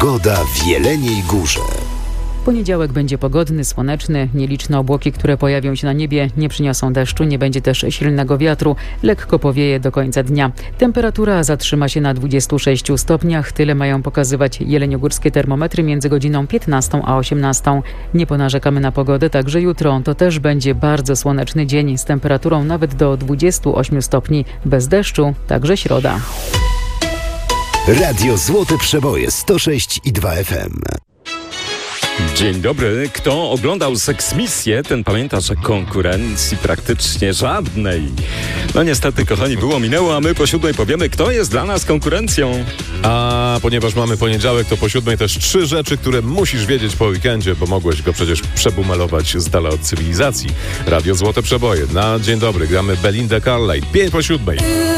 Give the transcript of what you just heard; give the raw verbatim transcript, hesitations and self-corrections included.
Pogoda w Jeleniej Górze. Poniedziałek będzie pogodny, słoneczny. Nieliczne obłoki, które pojawią się na niebie, nie przyniosą deszczu, nie będzie też silnego wiatru. Lekko powieje do końca dnia. Temperatura zatrzyma się na dwudziestu sześciu stopniach. Tyle mają pokazywać jeleniogórskie termometry między godziną piętnastą a osiemnastą. Nie ponarzekamy na pogodę także jutro. To też będzie bardzo słoneczny dzień z temperaturą nawet do dwudziestu ośmiu stopni. Bez deszczu także środa. Radio Złote Przeboje sto sześć i dwa F M. Dzień dobry. Kto oglądał Seksmisję, ten pamięta, że konkurencji praktycznie żadnej. No niestety, kochani, było minęło, a my po siódmej powiemy, kto jest dla nas konkurencją. A ponieważ mamy poniedziałek, to po siódmej też trzy rzeczy, które musisz wiedzieć po weekendzie, bo mogłeś go przecież przebumelować z dala od cywilizacji. Radio Złote Przeboje. Na dzień dobry gramy Belinda Carlisle. Pięć po siódmej.